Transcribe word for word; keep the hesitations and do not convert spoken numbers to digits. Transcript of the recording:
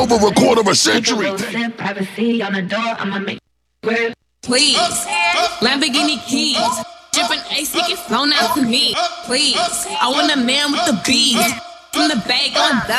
over a quarter of a century. Privacy on the door, I'ma make Please, Lamborghini keys, dripping ice, he get flown out to me. Please, I want a man with the bees, from the bag on down.